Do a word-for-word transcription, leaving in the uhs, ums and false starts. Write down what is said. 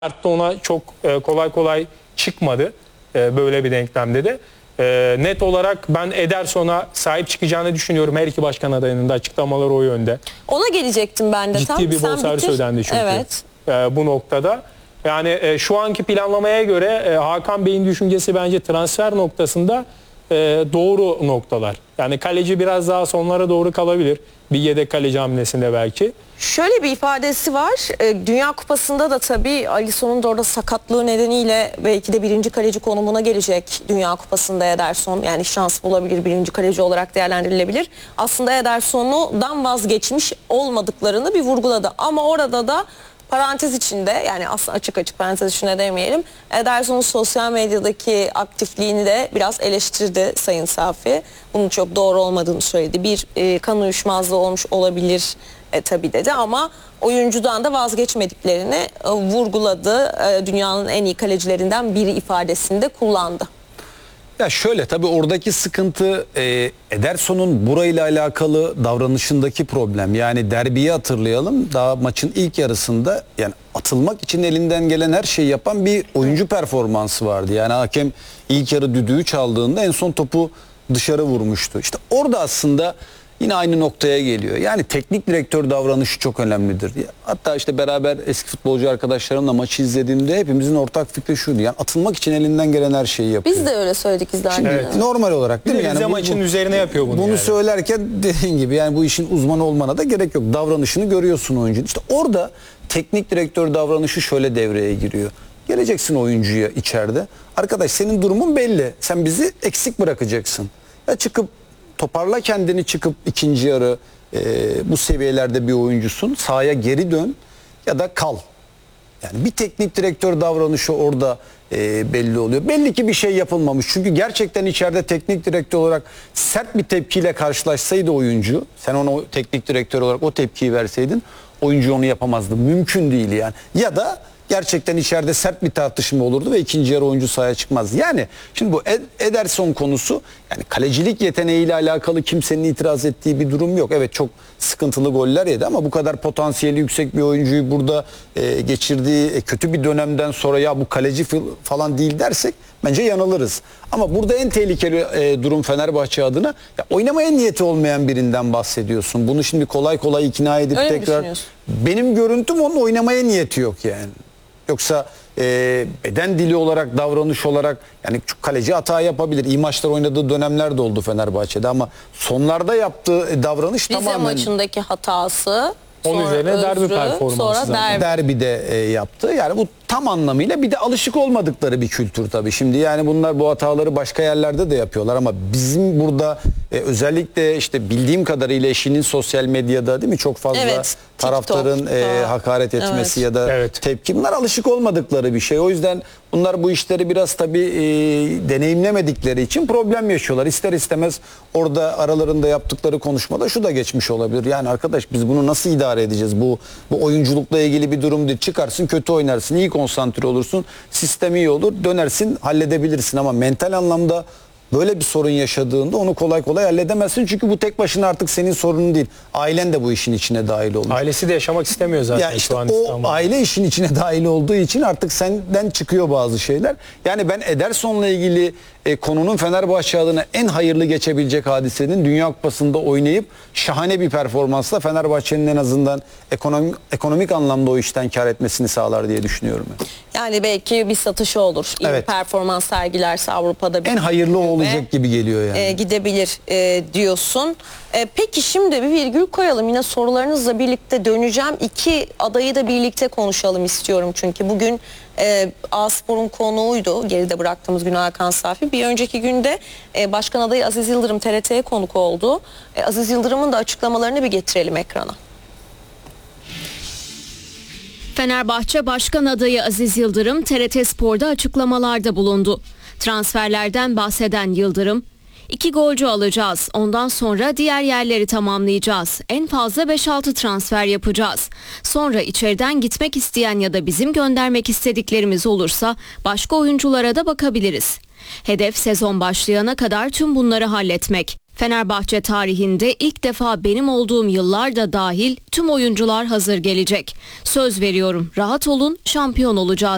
Kartta ona çok e, kolay kolay çıkmadı e, böyle bir denklemde de. E, net olarak ben Ederson'a sahip çıkacağını düşünüyorum. Her iki başkan adayının da açıklamaları o yönde. Ona gelecektim ben de. Ciddi tam. bir Sen bonservis bitir. ödendi çünkü Evet. e, bu noktada. Yani e, şu anki planlamaya göre e, Hakan Bey'in düşüncesi bence transfer noktasında e, doğru noktalar. Yani kaleci biraz daha sonlara doğru kalabilir. Bir yedek kaleci hamlesinde belki. Şöyle bir ifadesi var. E, Dünya Kupası'nda da tabii Alisson'un da orada sakatlığı nedeniyle belki de birinci kaleci konumuna gelecek Dünya Kupası'nda Ederson. Yani şans bulabilir, birinci kaleci olarak değerlendirilebilir. Aslında Ederson'dan vazgeçmiş olmadıklarını bir vurguladı. Ama orada da parantez içinde, yani aslında açık açık parantez içinde demeyelim, Ederson'un sosyal medyadaki aktifliğini de biraz eleştirdi Sayın Safi. Bunun çok doğru olmadığını söyledi. Bir e, kan uyuşmazlığı olmuş olabilir e, tabii dedi, ama oyuncudan da vazgeçmediklerini e, vurguladı. E, dünyanın en iyi kalecilerinden biri ifadesini de kullandı. Ya şöyle, tabii oradaki sıkıntı e, Ederson'un burayla alakalı davranışındaki problem. Yani derbiyi hatırlayalım. Daha maçın ilk yarısında yani atılmak için elinden gelen her şeyi yapan bir oyuncu performansı vardı. Yani hakem ilk yarı düdüğü çaldığında en son topu dışarı vurmuştu. İşte orada aslında yine aynı noktaya geliyor. Yani teknik direktör davranışı çok önemlidir. Hatta işte beraber eski futbolcu arkadaşlarımla maçı izlediğimde hepimizin ortak fikri şuydu. Yani atılmak için elinden gelen her şeyi yapıyor. Biz de öyle söyledik izlerken. Evet. Normal olarak değil mi? Yani bu, maçın bu, üzerine yapıyor bunu. Bunu yani. söylerken dediğin gibi yani bu işin uzmanı olmana da gerek yok. Davranışını görüyorsun oyuncunun. İşte orada teknik direktör davranışı şöyle devreye giriyor. Geleceksin oyuncuya içeride. Arkadaş, senin durumun belli. Sen bizi eksik bırakacaksın. Ya çıkıp toparla kendini, çıkıp ikinci yarı e, bu seviyelerde bir oyuncusun. Sahaya geri dön ya da kal. Yani bir teknik direktör davranışı orada e, belli oluyor. Belli ki bir şey yapılmamış. Çünkü gerçekten içeride teknik direktör olarak sert bir tepkiyle karşılaşsaydı oyuncu, sen ona teknik direktör olarak o tepkiyi verseydin, oyuncu onu yapamazdı. Mümkün değil yani. Ya da gerçekten içeride sert bir tartışma olurdu ve ikinci yarı oyuncu sahaya çıkmaz. Yani şimdi bu Ederson konusu, yani kalecilik yeteneğiyle alakalı kimsenin itiraz ettiği bir durum yok. Evet, çok sıkıntılı goller yedi ama bu kadar potansiyeli yüksek bir oyuncuyu burada e, geçirdiği e, kötü bir dönemden sonra ya bu kaleci falan değil dersek bence yanılırız. Ama burada en tehlikeli e, durum Fenerbahçe adına, ya oynamaya niyeti olmayan birinden bahsediyorsun. Bunu şimdi kolay kolay ikna edip Öyle tekrar, benim görüntüm onun oynamaya niyeti yok yani. Yoksa e, beden dili olarak, davranış olarak, yani kaleci hata yapabilir. İyi maçlar oynadığı dönemler de oldu Fenerbahçe'de ama sonlarda yaptığı davranış Rize tamamen... maçındaki hatası, onun üzerine derbi performansı sonra zaten. derbi. Derbide e, yaptı. Yani bu tam anlamıyla bir de alışık olmadıkları bir kültür tabii. Şimdi yani bunlar bu hataları başka yerlerde de yapıyorlar ama bizim burada e, özellikle işte bildiğim kadarıyla eşinin sosyal medyada değil mi çok fazla Evet, taraftarın e, hakaret etmesi Evet. ya da Evet. tepki. Bunlar alışık olmadıkları bir şey. O yüzden bunlar bu işleri biraz tabii e, deneyimlemedikleri için problem yaşıyorlar. İster istemez orada aralarında yaptıkları konuşmada şu da geçmiş olabilir. Yani arkadaş, biz bunu nasıl idare edeceğiz? Bu bu oyunculukla ilgili bir durum değil. Çıkarsın, kötü oynarsın, iyi konsantre olursun, sistem iyi olur, dönersin, halledebilirsin ama mental anlamda böyle bir sorun yaşadığında onu kolay kolay halledemezsin. Çünkü bu tek başına artık senin sorunun değil. Ailen de bu işin içine dahil olmuş. Ailesi de yaşamak istemiyor zaten. Ya işte şu an o İstanbul'da. aile işin içine dahil olduğu için artık senden çıkıyor bazı şeyler. Yani ben Ederson'la ilgili e, konunun Fenerbahçe adına en hayırlı geçebilecek hadisenin Dünya Kupası'nda oynayıp şahane bir performansla Fenerbahçe'nin en azından ekonomik, ekonomik anlamda o işten kar etmesini sağlar diye düşünüyorum. Ben. Yani belki bir satışı olur. İyi Evet. bir performans sergilerse Avrupa'da bir En hayırlı o olacak gibi geliyor yani. e, gidebilir e, diyorsun. E, peki şimdi bir virgül koyalım. Yine sorularınızla birlikte döneceğim. İki adayı da birlikte konuşalım istiyorum. Çünkü bugün e, A-Spor'un konuğuydu. Geride bıraktığımız gün Hakan Safi. Bir önceki günde e, Başkan adayı Aziz Yıldırım T R T'ye konuk oldu. E, Aziz Yıldırım'ın da açıklamalarını bir getirelim ekrana. Fenerbahçe Başkan adayı Aziz Yıldırım T R T Spor'da açıklamalarda bulundu. Transferlerden bahseden Yıldırım, İki golcü alacağız. Ondan sonra diğer yerleri tamamlayacağız. En fazla beş altı transfer yapacağız. Sonra içeriden gitmek isteyen ya da bizim göndermek istediklerimiz olursa başka oyunculara da bakabiliriz. Hedef sezon başlayana kadar tüm bunları halletmek. Fenerbahçe tarihinde ilk defa benim olduğum yıllar da dahil tüm oyuncular hazır gelecek. Söz veriyorum, rahat olun, şampiyon olacağız.